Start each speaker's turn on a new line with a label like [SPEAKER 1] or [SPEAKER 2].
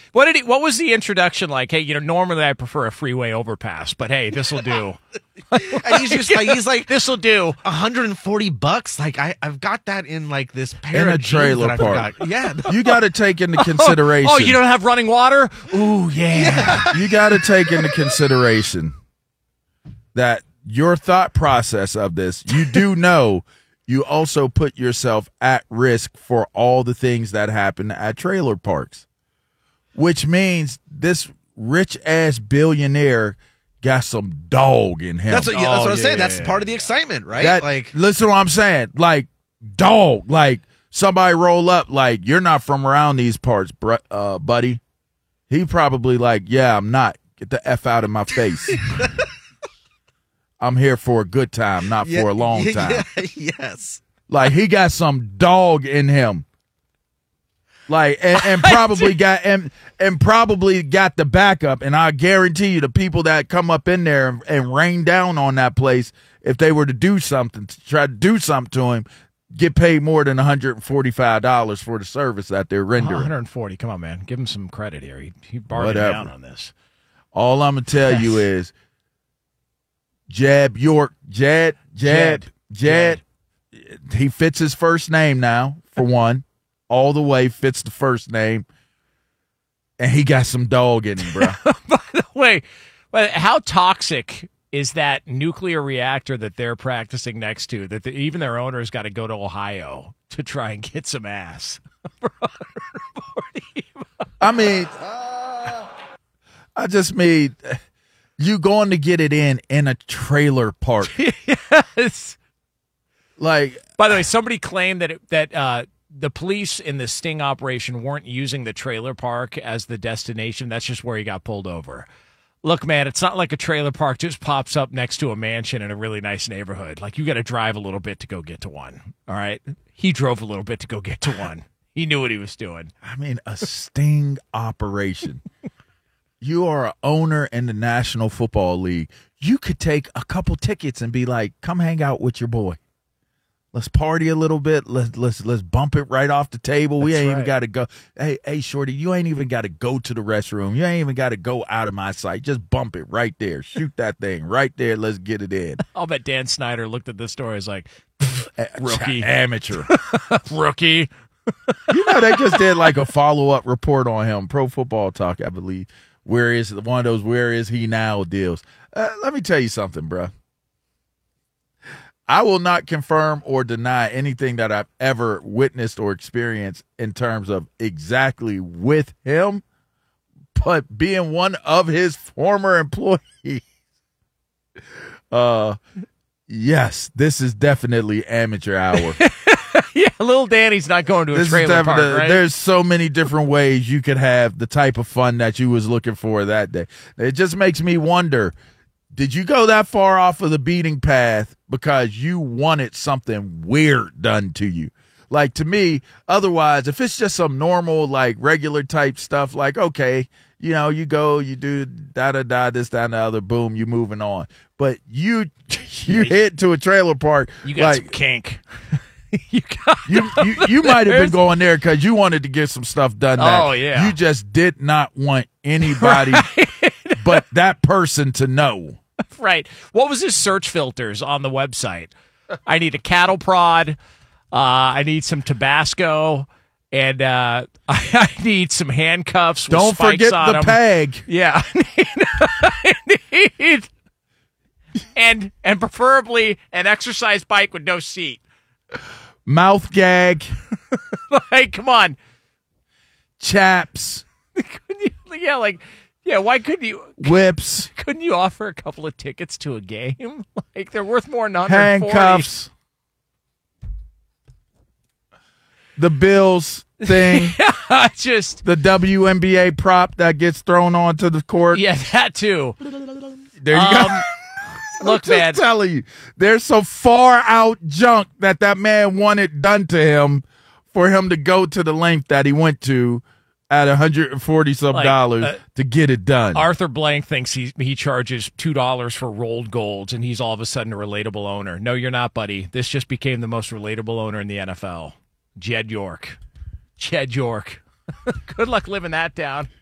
[SPEAKER 1] What was the introduction like? Hey, normally I prefer a freeway overpass, but hey, this will do.
[SPEAKER 2] And he's like,
[SPEAKER 1] this will do.
[SPEAKER 2] $140. Like I've got that in like this pair
[SPEAKER 3] In a
[SPEAKER 2] of jeans
[SPEAKER 3] trailer
[SPEAKER 2] that I
[SPEAKER 3] park.
[SPEAKER 2] forgot. Yeah.
[SPEAKER 3] You got to take into consideration.
[SPEAKER 1] Oh, you don't have running water? Ooh, yeah.
[SPEAKER 3] You got to take into consideration that your thought process of this, you do know you also put yourself at risk for all the things that happen at trailer parks, which means this rich-ass billionaire got some dog in him.
[SPEAKER 2] That's what I'm saying. That's part of the excitement, right?
[SPEAKER 3] Listen to what I'm saying. Like, dog. Like, somebody roll up, like, you're not from around these parts, buddy. He probably like, yeah, I'm not. Get the F out of my face. I'm here for a good time, not for a long time.
[SPEAKER 2] Yes.
[SPEAKER 3] Like, he got some dog in him. Like, and probably got and probably got the backup. And I guarantee you, the people that come up in there and rain down on that place, if they were to do something, to try to do something to him, get paid more than $145 for the service that they're rendering.
[SPEAKER 1] 140. Come on, man. Give him some credit here. He bargained down on this.
[SPEAKER 3] All I'm gonna tell you is, Jed. He fits his first name now, for one. All the way fits the first name. And he got some dog in him, bro.
[SPEAKER 1] By the way, how toxic is that nuclear reactor that they're practicing next to, that even their owner's got to go to Ohio to try and get some ass?
[SPEAKER 3] I mean, I just mean, you going to get it in a trailer park.
[SPEAKER 1] Yes.
[SPEAKER 3] Like,
[SPEAKER 1] by the way, somebody claimed that the police in the sting operation weren't using the trailer park as the destination. That's just where he got pulled over. Look, man, it's not like a trailer park just pops up next to a mansion in a really nice neighborhood. Like, you got to drive a little bit to go get to one. All right? He drove a little bit to go get to one. He knew what he was doing.
[SPEAKER 3] I mean, a sting operation. You are an owner in the National Football League. You could take a couple tickets and be like, come hang out with your boy. Let's party a little bit. Let's bump it right off the table. We ain't even got to go. Hey, shorty, you ain't even got to go to the restroom. You ain't even got to go out of my sight. Just bump it right there. Shoot that thing right there. Let's get it in.
[SPEAKER 1] I'll bet Dan Snyder looked at this story as like, rookie,
[SPEAKER 3] amateur,
[SPEAKER 1] rookie.
[SPEAKER 3] You know, they just did like a follow-up report on him. Pro Football Talk, I believe. Where is one of those "Where is he now" deals? Let me tell you something, bro. I will not confirm or deny anything that I've ever witnessed or experienced in terms of exactly with him, but being one of his former employees, yes, this is definitely amateur hour.
[SPEAKER 1] Yeah, little Danny's not going to a trailer park, right?
[SPEAKER 3] There's so many different ways you could have the type of fun that you was looking for that day. It just makes me wonder, did you go that far off of the beating path because you wanted something weird done to you? Like, to me, otherwise, if it's just some normal, like, regular type stuff, like, okay, you know, you go, you do da-da-da, this, that, and the other, boom, you moving on. But you head to a trailer park.
[SPEAKER 1] You got some kink.
[SPEAKER 3] You might have been going there because you wanted to get some stuff done.
[SPEAKER 1] Oh, yeah.
[SPEAKER 3] You just did not want anybody but that person to know.
[SPEAKER 1] Right. What was his search filters on the website? I need a cattle prod. I need some Tabasco. And I need some handcuffs with
[SPEAKER 3] Don't
[SPEAKER 1] spikes
[SPEAKER 3] forget
[SPEAKER 1] on
[SPEAKER 3] the
[SPEAKER 1] them.
[SPEAKER 3] peg.
[SPEAKER 1] Yeah. I need and preferably an exercise bike with no seat.
[SPEAKER 3] Mouth gag.
[SPEAKER 1] Like, come on.
[SPEAKER 3] Chaps.
[SPEAKER 1] Why couldn't you?
[SPEAKER 3] Whips.
[SPEAKER 1] Couldn't you offer a couple of tickets to a game? Like, they're worth more than 140.
[SPEAKER 3] Handcuffs. The Bills thing.
[SPEAKER 1] Yeah, just
[SPEAKER 3] the WNBA prop that gets thrown onto the court.
[SPEAKER 1] Yeah, that too.
[SPEAKER 3] There you go.
[SPEAKER 1] Look,
[SPEAKER 3] I'm just telling you, there's some far out junk that man wanted done to him for him to go to the length that he went to at $140 dollars to get it done.
[SPEAKER 1] Arthur Blank thinks he charges $2 for rolled golds, and he's all of a sudden a relatable owner. No, you're not, buddy. This just became the most relatable owner in the NFL. Jed York. Good luck living that down.